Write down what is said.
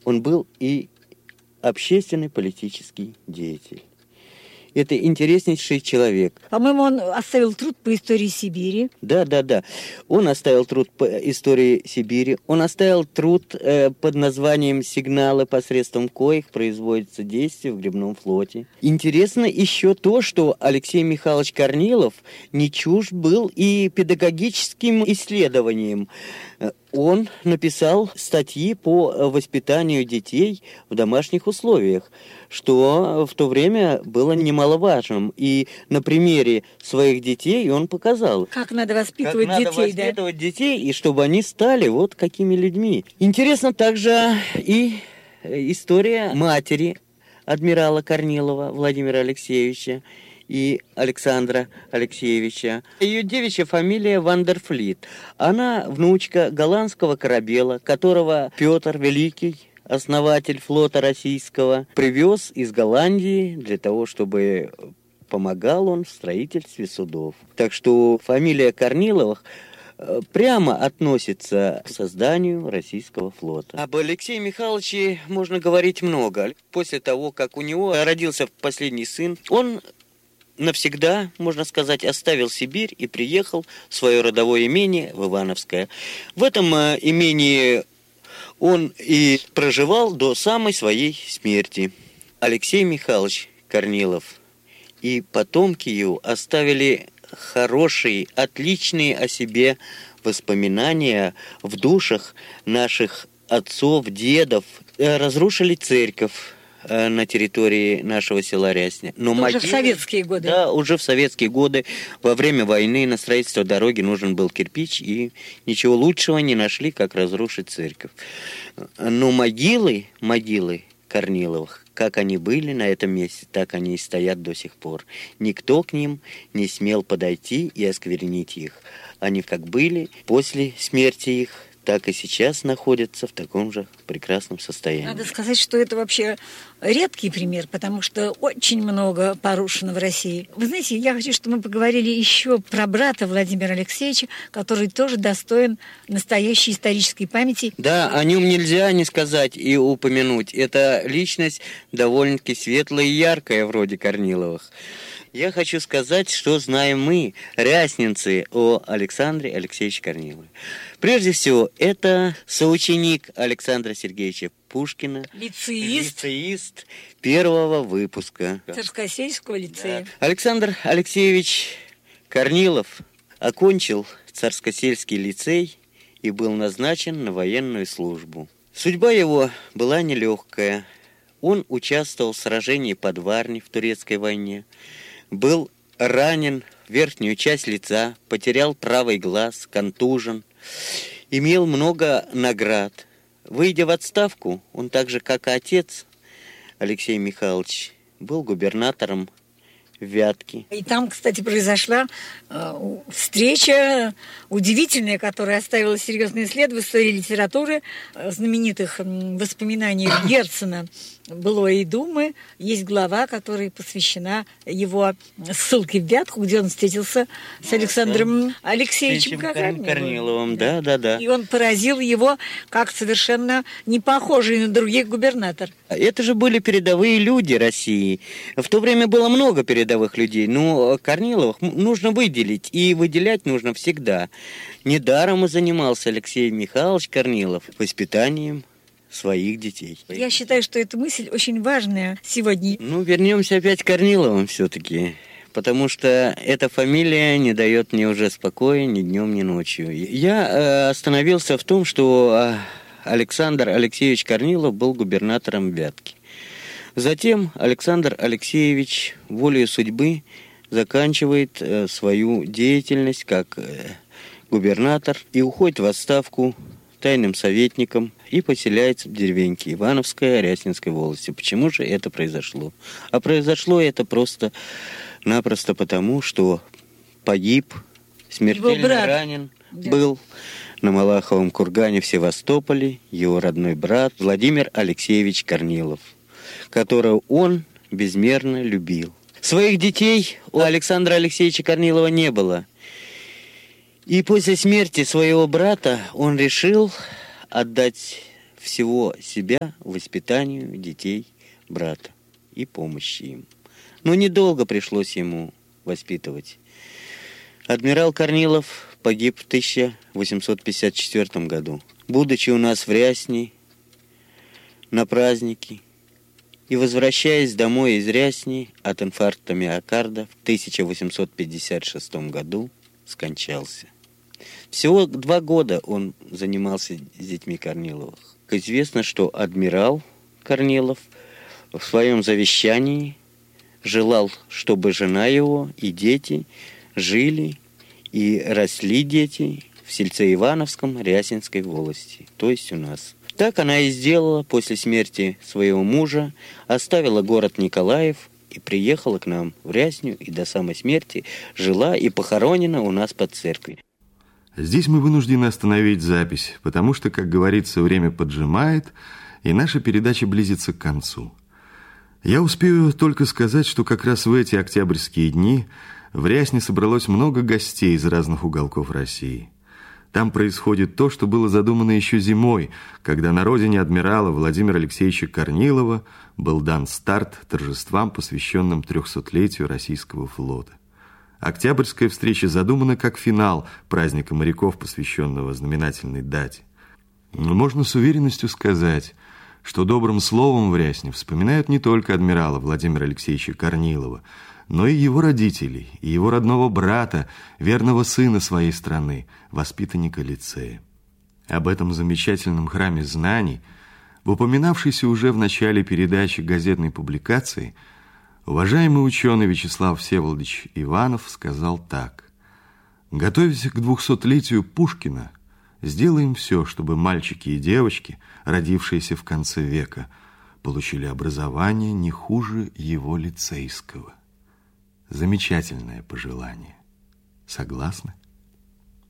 он был и общественный политический деятель. Это интереснейший человек. По-моему, он оставил труд по истории Сибири. Да. Он оставил труд по истории Сибири. Он оставил труд под названием «Сигналы, посредством коих производится действие в грибном флоте». Интересно еще то, что Алексей Михайлович Корнилов не чужд был и педагогическим исследованием. Он написал статьи по воспитанию детей в домашних условиях, что в то время было немаловажным. И на примере своих детей он показал, как надо воспитывать детей, и чтобы они стали вот какими людьми. Интересно также и история матери адмирала Корнилова Владимира Алексеевича и Александра Алексеевича. Ее девичья фамилия Вандерфлит. Она внучка голландского корабела, которого Петр Великий, основатель флота российского, привез из Голландии для того, чтобы помогал он в строительстве судов. Так что фамилия Корниловых прямо относится к созданию российского флота. Об Алексее Михайловиче можно говорить много. После того, как у него родился последний сын, он навсегда, можно сказать, оставил Сибирь и приехал в свое родовое имение в Ивановское. В этом имении он и проживал до самой своей смерти. Алексей Михайлович Корнилов и потомки его оставили хорошие, отличные о себе воспоминания в душах наших отцов, дедов. Разрушили церковь на территории нашего села Рясня. Но уже в советские годы. Да, уже в советские годы. Во время войны на строительство дороги нужен был кирпич, и ничего лучшего не нашли, как разрушить церковь. Но могилы Корниловых, как они были на этом месте, так они и стоят до сих пор. Никто к ним не смел подойти и осквернить их. Они как были после смерти их, так и сейчас находятся в таком же прекрасном состоянии. Надо сказать, что это вообще редкий пример, потому что очень много порушено в России. Вы знаете, я хочу, чтобы мы поговорили еще про брата Владимира Алексеевича, который тоже достоин настоящей исторической памяти. Да, о нем нельзя не сказать и упомянуть. Это личность довольно-таки светлая и яркая, вроде Корниловых. Я хочу сказать, что знаем мы, рясненцы, о Александре Алексеевиче Корнилове. Прежде всего, это соученик Александра Сергеевича Пушкина, лицеист первого выпуска Царскосельского лицея. Да. Александр Алексеевич Корнилов окончил Царскосельский лицей и был назначен на военную службу. Судьба его была нелегкая. Он участвовал в сражении под Варней в Турецкой войне, был ранен в верхнюю часть лица, потерял правый глаз, контужен, имел много наград. Выйдя в отставку, он так же, как и отец Алексей Михайлович, был губернатором Вятки. И там, кстати, произошла встреча удивительная, которая оставила серьезный след в истории литературы, знаменитых воспоминаний Герцена «Былое и думы». Есть глава, которая посвящена его ссылке в Вятку, где он встретился с Александром Алексеевичем Корниловым. Да. И он поразил его как совершенно не похожий на других губернатор. Это же были передовые люди России. В то время было много передовых людей, но Корниловых нужно выделить, и выделять нужно всегда. Недаром и занимался Алексей Михайлович Корнилов воспитанием своих детей. Я считаю, что эта мысль очень важная сегодня. Вернемся опять к Корниловым все-таки, потому что эта фамилия не дает мне уже спокоя ни днем, ни ночью. Я остановился в том, что Александр Алексеевич Корнилов был губернатором Вятки. Затем Александр Алексеевич волею судьбы заканчивает свою деятельность как губернатор и уходит в отставку тайным советником и поселяется в деревеньке Ивановская Рясненской волости. Почему же это произошло? А произошло это просто-напросто потому, что погиб, смертельно ранен был на Малаховом кургане в Севастополе его родной брат Владимир Алексеевич Корнилов, которого он безмерно любил. Своих детей у Александра Алексеевича Корнилова не было. И после смерти своего брата он решил отдать всего себя воспитанию детей брата и помощи им. Но недолго пришлось ему воспитывать. Адмирал Корнилов погиб в 1854 году, будучи у нас в Рясни на празднике и возвращаясь домой из Рясни от инфаркта миокарда в 1856 году скончался. Всего 2 года он занимался с детьми Корниловых. Известно, что адмирал Корнилов в своем завещании желал, чтобы жена его и дети жили и росли дети в сельце Ивановском Рясинской волости, то есть у нас. Так она и сделала после смерти своего мужа, оставила город Николаев и приехала к нам в Рясню, и до самой смерти жила и похоронена у нас под церковью. Здесь мы вынуждены остановить запись, потому что, как говорится, время поджимает, и наша передача близится к концу. Я успею только сказать, что как раз в эти октябрьские дни в Рясне собралось много гостей из разных уголков России. Там происходит то, что было задумано еще зимой, когда на родине адмирала Владимира Алексеевича Корнилова был дан старт торжествам, посвященным 300-летию российского флота. Октябрьская встреча задумана как финал праздника моряков, посвященного знаменательной дате. Но можно с уверенностью сказать, что добрым словом в Рясне вспоминают не только адмирала Владимира Алексеевича Корнилова, но и его родителей, и его родного брата, верного сына своей страны, воспитанника лицея. Об этом замечательном храме знаний, в упоминавшейся уже в начале передачи газетной публикации, уважаемый ученый Вячеслав Всеволодович Иванов сказал так: «Готовясь к 200-летию Пушкина, сделаем все, чтобы мальчики и девочки, родившиеся в конце века, получили образование не хуже его лицейского». Замечательное пожелание. Согласны?